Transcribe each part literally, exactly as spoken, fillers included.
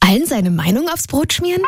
Allen seine Meinung aufs Brot schmieren?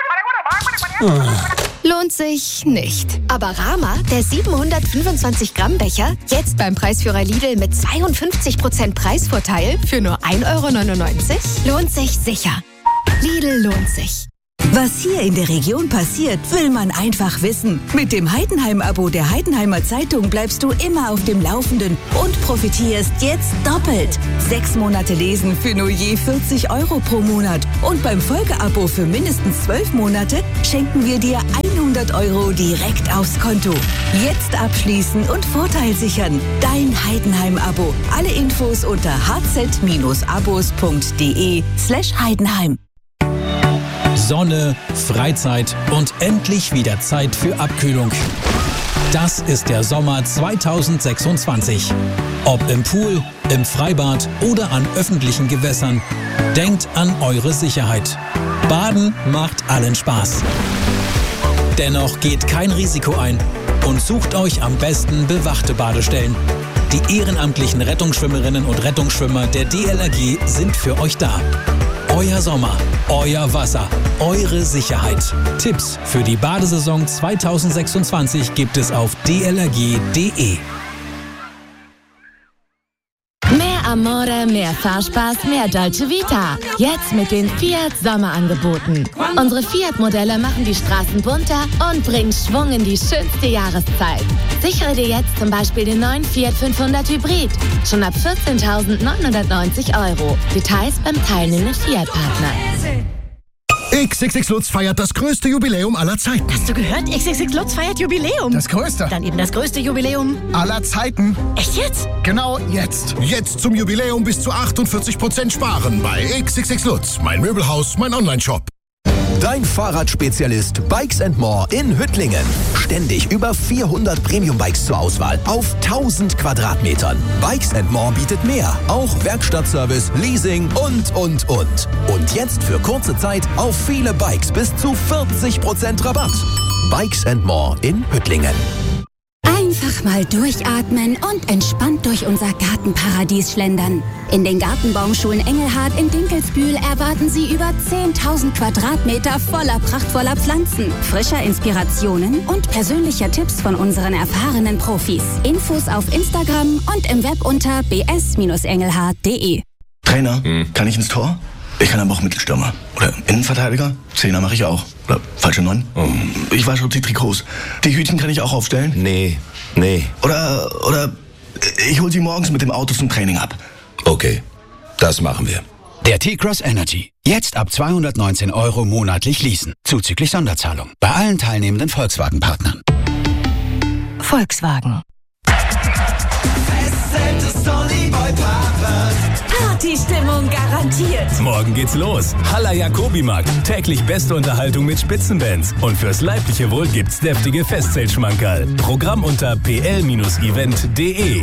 Lohnt sich nicht. Aber Rama, der siebenhundertfünfundzwanzig Gramm Becher, jetzt beim Preisführer Lidl mit zweiundfünfzig Prozent Preisvorteil für nur ein Euro neunundneunzig, lohnt sich sicher. Lidl lohnt sich. Was hier in der Region passiert, will man einfach wissen. Mit dem Heidenheim-Abo der Heidenheimer Zeitung bleibst du immer auf dem Laufenden und profitierst jetzt doppelt. Sechs Monate lesen für nur je vierzig Euro pro Monat. Und beim Folgeabo für mindestens zwölf Monate schenken wir dir hundert Euro direkt aufs Konto. Jetzt abschließen und Vorteil sichern. Dein Heidenheim-Abo. Alle Infos unter hz-abos.de slash Heidenheim. Sonne, Freizeit und endlich wieder Zeit für Abkühlung. Das ist der Sommer zweitausendsechsundzwanzig. Ob im Pool, im Freibad oder an öffentlichen Gewässern, denkt an eure Sicherheit. Baden macht allen Spaß. Dennoch geht kein Risiko ein und sucht euch am besten bewachte Badestellen. Die ehrenamtlichen Rettungsschwimmerinnen und Rettungsschwimmer der D L R G sind für euch da. Euer Sommer, euer Wasser, eure Sicherheit. Tipps für die Badesaison zweitausendsechsundzwanzig gibt es auf d l r g punkt d e. Mehr Amore, mehr Fahrspaß, mehr Dolce Vita. Jetzt mit den Fiat Sommerangeboten. Unsere Fiat-Modelle machen die Straßen bunter und bringen Schwung in die schönste Jahreszeit. Sichere dir jetzt zum Beispiel den neuen Fiat fünfhundert Hybrid. Schon ab vierzehntausendneunhundertneunzig Euro. Details beim teilnehmenden Fiat-Partner. X X X Lutz feiert das größte Jubiläum aller Zeiten. Hast du gehört? X X X Lutz feiert Jubiläum. Das größte. Dann eben das größte Jubiläum aller Zeiten. Echt jetzt? Genau jetzt. Jetzt zum Jubiläum bis zu achtundvierzig Prozent sparen bei X X X Lutz. Mein Möbelhaus, mein Onlineshop. Dein Fahrradspezialist Bikes and More in Hüttlingen. Ständig über vierhundert Premium-Bikes zur Auswahl auf tausend Quadratmetern. Bikes and More bietet mehr. Auch Werkstattservice, Leasing und, und, und. Und jetzt für kurze Zeit auf viele Bikes bis zu vierzig Prozent Rabatt. Bikes and More in Hüttlingen. Einfach mal durchatmen und entspannt durch unser Gartenparadies schlendern. In den Gartenbaumschulen Engelhardt in Dinkelsbühl erwarten Sie über zehntausend Quadratmeter voller prachtvoller Pflanzen, frischer Inspirationen und persönlicher Tipps von unseren erfahrenen Profis. Infos auf Instagram und im Web unter b s engelhardt punkt d e. Trainer, hm. kann ich ins Tor? Ich kann aber auch Mittelstürmer. Oder Innenverteidiger? Zehner mache ich auch. Oder falsche Neun? Oh. Ich wasche die Trikots. Die Hütchen kann ich auch aufstellen? Nee, nee. Oder, oder ich hole sie morgens mit dem Auto zum Training ab. Okay, das machen wir. Der T-Cross Energy. Jetzt ab zweihundertneunzehn Euro monatlich leasen. Zuzüglich Sonderzahlung. Bei allen teilnehmenden Volkswagen-Partnern. Volkswagen. Partystimmung garantiert. Morgen geht's los. Halla Jacobi-Markt. Täglich beste Unterhaltung mit Spitzenbands. Und fürs leibliche Wohl gibt's deftige Festzeltschmankerl. Programm unter p l event punkt d e.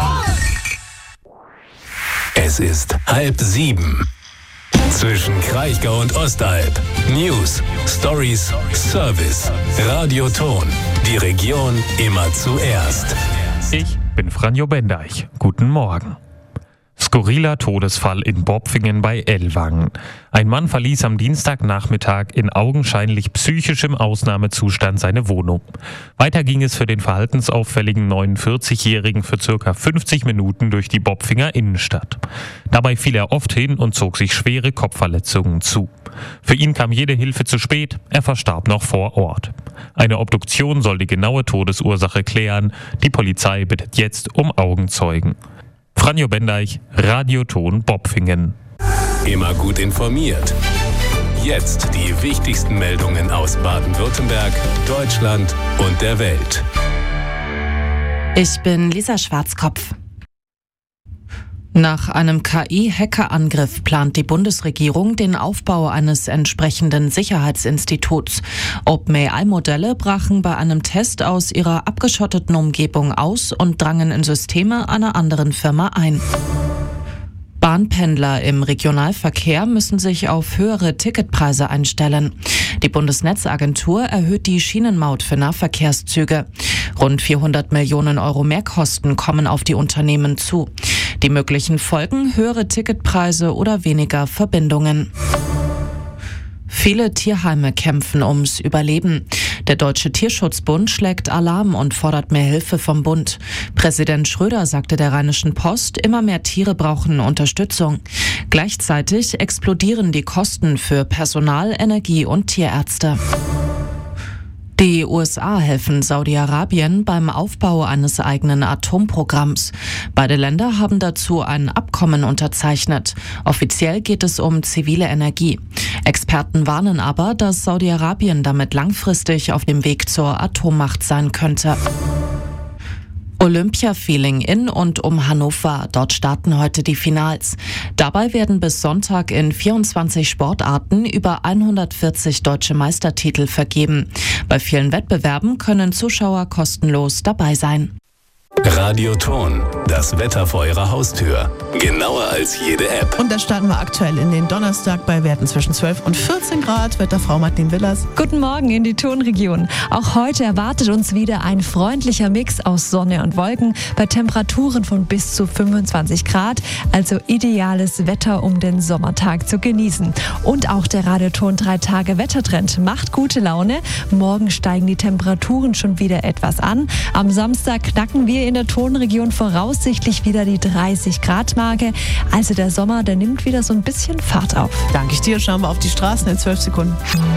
Es ist halb sieben. Zwischen Kraichgau und Ostalb. News, Stories, Service. Radioton. Die Region immer zuerst. Ich bin Franjo Bendeich. Guten Morgen. Skurriler Todesfall in Bopfingen bei Ellwangen. Ein Mann verließ am Dienstagnachmittag in augenscheinlich psychischem Ausnahmezustand seine Wohnung. Weiter ging es für den verhaltensauffälligen neunundvierzigjährigen für circa fünfzig Minuten durch die Bopfinger Innenstadt. Dabei fiel er oft hin und zog sich schwere Kopfverletzungen zu. Für ihn kam jede Hilfe zu spät, er verstarb noch vor Ort. Eine Obduktion soll die genaue Todesursache klären. Die Polizei bittet jetzt um Augenzeugen. Franjo Bendeich, Radioton Bopfingen. Immer gut informiert. Jetzt die wichtigsten Meldungen aus Baden-Württemberg, Deutschland und der Welt. Ich bin Lisa Schwarzkopf. Nach einem K I-Hackerangriff plant die Bundesregierung den Aufbau eines entsprechenden Sicherheitsinstituts. OpenAI-Modelle brachen bei einem Test aus ihrer abgeschotteten Umgebung aus und drangen in Systeme einer anderen Firma ein. Bahnpendler im Regionalverkehr müssen sich auf höhere Ticketpreise einstellen. Die Bundesnetzagentur erhöht die Schienenmaut für Nahverkehrszüge. Rund vierhundert Millionen Euro Mehrkosten kommen auf die Unternehmen zu. Die möglichen Folgen: höhere Ticketpreise oder weniger Verbindungen. Viele Tierheime kämpfen ums Überleben. Der Deutsche Tierschutzbund schlägt Alarm und fordert mehr Hilfe vom Bund. Präsident Schröder sagte der Rheinischen Post, immer mehr Tiere brauchen Unterstützung. Gleichzeitig explodieren die Kosten für Personal, Energie und Tierärzte. Die U S A helfen Saudi-Arabien beim Aufbau eines eigenen Atomprogramms. Beide Länder haben dazu ein Abkommen unterzeichnet. Offiziell geht es um zivile Energie. Experten warnen aber, dass Saudi-Arabien damit langfristig auf dem Weg zur Atommacht sein könnte. Olympia-Feeling in und um Hannover. Dort starten heute die Finals. Dabei werden bis Sonntag in vierundzwanzig Sportarten über hundertvierzig deutsche Meistertitel vergeben. Bei vielen Wettbewerben können Zuschauer kostenlos dabei sein. Radioton, das Wetter vor Ihrer Haustür. Genauer als jede App. Und da starten wir aktuell in den Donnerstag bei Werten zwischen zwölf und vierzehn Grad. Wetterfrau Martin Willers. Guten Morgen in die Tonregion. Auch heute erwartet uns wieder ein freundlicher Mix aus Sonne und Wolken bei Temperaturen von bis zu fünfundzwanzig Grad. Also ideales Wetter, um den Sommertag zu genießen. Und auch der Radioton drei Tage Wettertrend macht gute Laune. Morgen steigen die Temperaturen schon wieder etwas an. Am Samstag knacken wir in der Tonregion voraussichtlich wieder die dreißig Grad Marke. Also der Sommer, der nimmt wieder so ein bisschen Fahrt auf. Danke ich dir. Schauen wir auf die Straßen in zwölf Sekunden.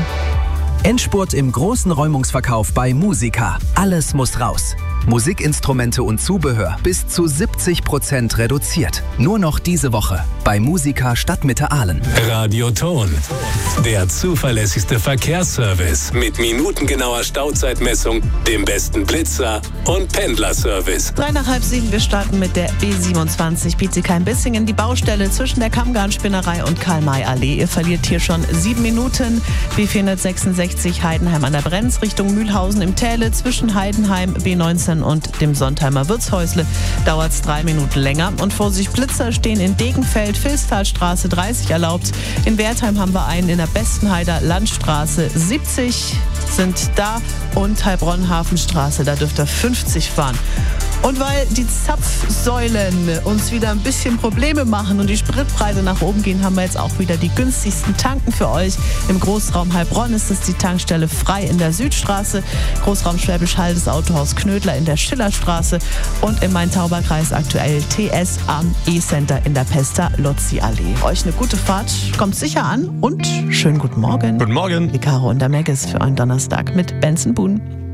Endspurt im großen Räumungsverkauf bei Musica. Alles muss raus. Musikinstrumente und Zubehör bis zu siebzig Prozent reduziert. Nur noch diese Woche bei Musica Stadtmitte Aalen. Radioton, der zuverlässigste Verkehrsservice mit minutengenauer Stauzeitmessung, dem besten Blitzer und Pendlerservice. Drei nach halb sieben, wir starten mit der B siebenundzwanzig Bietigheim-Bissingen, die Baustelle zwischen der Kammgarnspinnerei und Karl-May-Allee. Ihr verliert hier schon sieben Minuten. B vierhundertsechsundsechzig Heidenheim an der Brenz Richtung Mühlhausen im Täle zwischen Heidenheim, B neunzehn und dem Sontheimer Wirtshäusle dauert es drei Minuten länger. Und Vorsicht, Blitzer stehen in Degenfeld, Vilstalstraße dreißig erlaubt. In Wertheim haben wir einen in der Bestenheider Landstraße siebzig sind da und Heilbronn-Hafenstraße, da dürft ihr fünfzig fahren. Und weil die Zapfsäulen uns wieder ein bisschen Probleme machen und die Spritpreise nach oben gehen, haben wir jetzt auch wieder die günstigsten Tanken für euch. Im Großraum Heilbronn ist es die Tankstelle Frei in der Südstraße, Großraum Schwäbisch Hall das Autohaus Knödler in der Schillerstraße und im Main-Tauber-Kreis aktuell T S am E-Center in der Pester-Lozzi-Allee. Euch eine gute Fahrt, kommt sicher an und schönen guten Morgen. Guten Morgen. Die Caro und der Meggis für einen Donnerstag mit Benson Boone.